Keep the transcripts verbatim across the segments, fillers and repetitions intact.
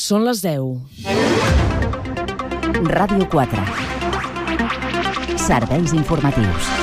Són les deu. Ràdio quatre. Serveis informatius.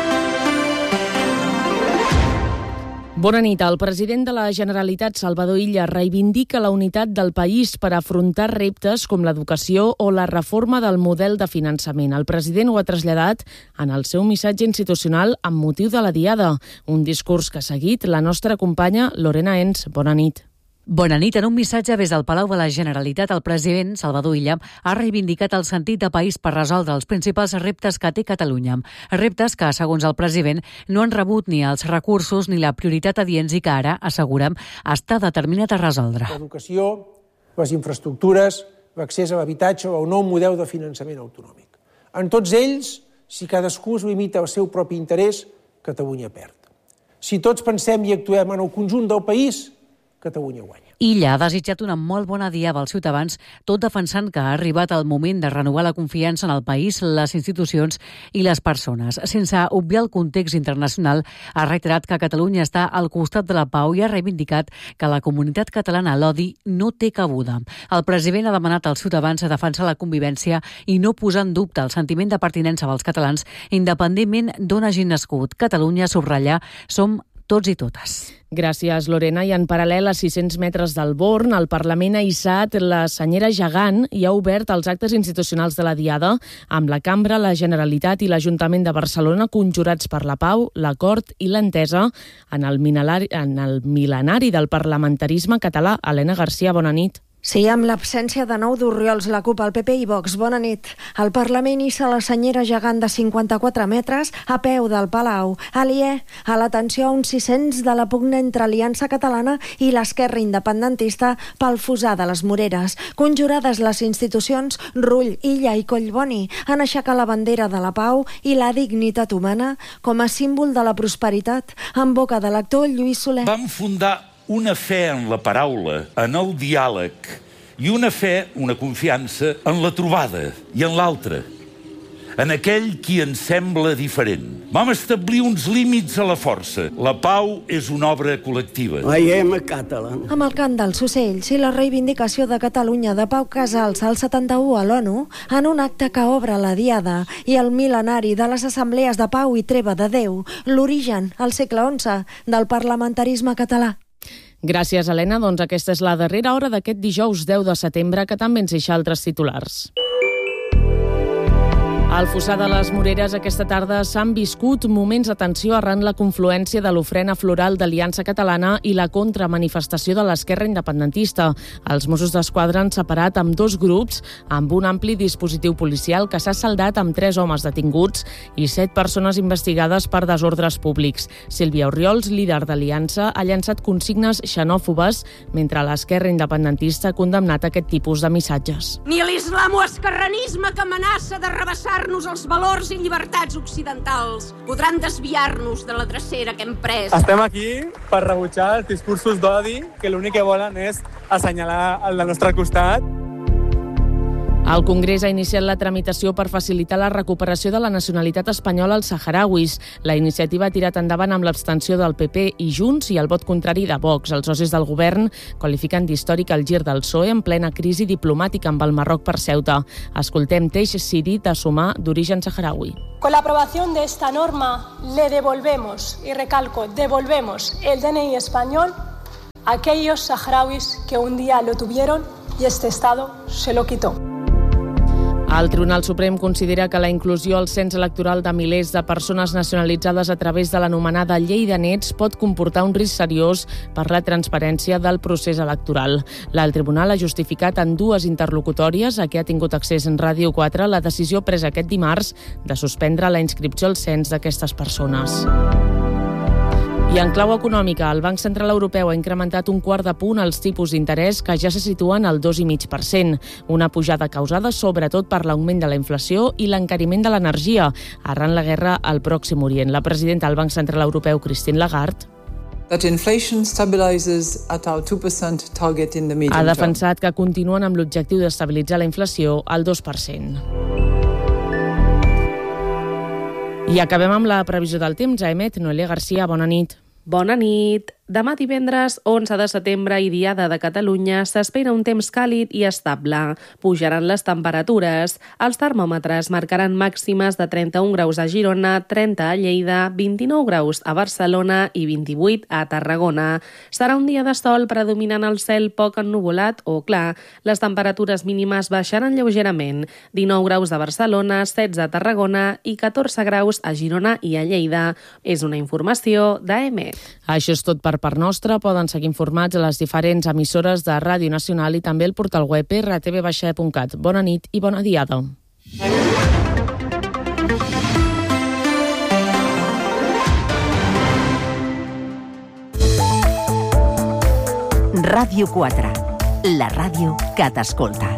Bona nit. El president de la Generalitat, Salvador Illa, reivindica la unitat del país per afrontar reptes com l'educació o la reforma del model de finançament. El president ho ha traslladat en el seu missatge institucional amb motiu de la Diada, un discurs que ha seguit la nostra companya Lorena Ens. Bona nit. Bona nit. En un missatge des del Palau de la Generalitat, el president, Salvador Illa, ha reivindicat el sentit de país per resoldre els principals reptes que té Catalunya. Reptes que, segons el president, no han rebut ni els recursos ni la prioritat adients i que ara, assegurem, està determinat a resoldre. L'educació, les infraestructures, l'accés a l'habitatge o el nou model de finançament autonòmic. En tots ells, si cadascú es limita al seu propi interès, Catalunya perd. Si tots pensem i actuem en el conjunt del país, Catalunya guanya. Illa ha desitjat una molt bona diada als ciutadans, tot defensant que ha arribat el moment de renovar la confiança en el país, les institucions i les persones. Sense obviar el context internacional, ha reiterat que Catalunya està al costat de la pau i ha reivindicat que la comunitat catalana a l'odi no té cabuda. El president ha demanat als ciutadans a defensar la convivència i no posar en dubte el sentiment de pertinença dels catalans, independentment d'on hagin nascut. Catalunya, subratlla, som tots i totes. Gràcies, Lorena. I en paral·lel a sis-cents metres del Born, el Parlament ha hissat la senyera gegant i ha obert els actes institucionals de la Diada amb la Cambra, la Generalitat i l'Ajuntament de Barcelona conjurats per la pau, l'acord i l'entesa en el mil·lenari, en el mil·lenari del parlamentarisme català. Helena Garcia, bona nit. Sí, amb l'absència de nou d'Orriols, la CUP, el P P i Vox. Bona nit. El Parlament hissa la senyera gegant de cinquanta-quatre metres a peu del Palau. Aliè a l'atenció a uns sis-cents de la pugna entre Aliança Catalana i l'esquerra independentista pel Fossar de les Moreres. Conjurades les institucions, Rull, Illa i Collboni han aixecat la bandera de la pau i la dignitat humana com a símbol de la prosperitat en boca de l'actor Lluís Soler. Vam fundar una fe en la paraula, en el diàleg, i una fe, una confiança, en la trobada i en l'altre, en aquell qui ens sembla diferent. Vam establir uns límits a la força. La pau és una obra col·lectiva. I am a Catalan. Amb el cant dels ocells i la reivindicació de Catalunya de Pau Casals al setanta-u a l'ONU, en un acte que obre la Diada i el mil·lenari de les assemblees de pau i treva de Déu, l'origen, al segle onze, del parlamentarisme català. Gràcies, Helena. Doncs aquesta és la darrera hora d'aquest dijous deu de setembre, que també ens deixa altres titulars. Al Fossar de les Moreres aquesta tarda s'han viscut moments de tensió arran la confluència de l'ofrena floral d'Aliança Catalana i la contramanifestació de l'esquerra independentista. Els Mossos d'Esquadra han separat amb dos grups amb un ampli dispositiu policial que s'ha saldat amb tres homes detinguts i set persones investigades per desordres públics. Sílvia Orriols, líder d'Aliança, ha llançat consignes xenòfobes, mentre l'esquerra independentista ha condemnat aquest tipus de missatges. Ni l'islamoesquerranisme que amenaça de rebassar nos els valors i llibertats occidentals podran desviar-nos de la drecera que hem pres. Estem aquí per rebutjar els discursos d'odi que l'únic que volen és assenyalar el del nostre costat. El Congrés ha iniciat la tramitació per facilitar la recuperació de la nacionalitat espanyola als saharauis. La iniciativa ha tirat endavant amb l'abstenció del P P i Junts i el vot contrari de Vox. Els socis del govern qualifiquen d'històric el gir del P S O E en plena crisi diplomàtica amb el Marroc per Ceuta. Escoltem Teix Siri de Sumar, d'origen saharaui. Con la aprobación de esta norma le devolvemos, y recalco, devolvemos el D N I español a aquellos saharauis que un día lo tuvieron y este Estado se lo quitó. El Tribunal Suprem considera que la inclusió al cens electoral de milers de persones nacionalitzades a través de l'anomenada Llei de Nets pot comportar un risc seriós per la transparència del procés electoral. El Tribunal ha justificat en dues interlocutòries a què ha tingut accés en Ràdio quatre la decisió presa aquest dimarts de suspendre la inscripció al cens d'aquestes persones. I en clau econòmica, el Banc Central Europeu ha incrementat un quart de punt els tipus d'interès que ja se situen al dos coma cinc per cent, una pujada causada sobretot per l'augment de la inflació i l'encariment de l'energia arran la guerra al Pròxim Orient. La presidenta del Banc Central Europeu, Christine Lagarde, that inflation stabilizes at our two percent target in the medium ha term. defensat que continuen amb l'objectiu d'estabilitzar la inflació al dos per cent. I acabem amb la previsió del temps. A Emet, Noelia Garcia, bona nit. Bona nit. Demà divendres, onze de setembre i Diada de Catalunya, s'espera un temps càlid i estable. Pujaran les temperatures. Els termòmetres marcaran màximes de trenta-un graus a Girona, trenta a Lleida, vint-i-nou graus a Barcelona i vint-i-vuit a Tarragona. Serà un dia de sol predominant el cel poc ennuvolat o clar. Les temperatures mínimes baixaran lleugerament. dinou graus a Barcelona, setze a Tarragona i catorze graus a Girona i a Lleida. És una informació d'A M. Això és tot per part nostra. Poden seguir informats a les diferents emissores de Ràdio Nacional i també al portal web erre te ve baixa e punt cat. Bona nit i bona diada. Ràdio quatre, la ràdio que t'escolta.